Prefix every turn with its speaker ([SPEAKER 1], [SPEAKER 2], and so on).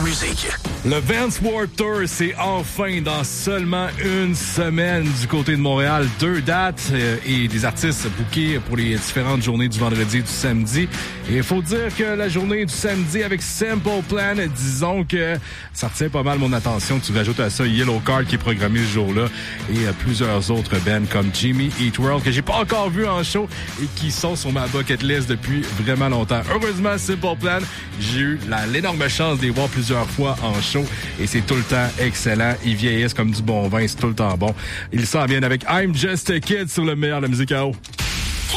[SPEAKER 1] musique.
[SPEAKER 2] Le Vans Warped Tour, c'est enfin dans seulement une semaine du côté de Montréal. 2 dates et des artistes bookés pour les différentes journées du vendredi et du samedi. Et il faut dire que la journée du samedi avec Simple Plan, disons que ça retient pas mal mon attention. Tu rajoutes à ça Yellow Card qui est programmé ce jour-là et plusieurs autres bands comme Jimmy Eat World que j'ai pas encore vu en show et qui sont sur ma bucket list depuis vraiment longtemps. Heureusement, Simple Plan, j'ai eu l'énorme chance de les voir plusieurs fois en show et c'est tout le temps excellent. Ils vieillissent comme du bon vin, c'est tout le temps bon. Ils s'en viennent avec I'm Just a Kid sur le meilleur de la musique à eau.